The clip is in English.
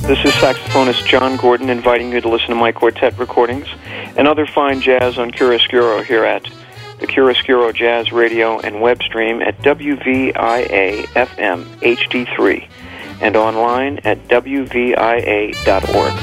This is saxophonist John Gordon inviting you to listen to my quartet recordings and other fine jazz on Chiaroscuro here at the Chiaroscuro Jazz Radio and web stream at WVIA-FM HD3 and online at WVIA.org.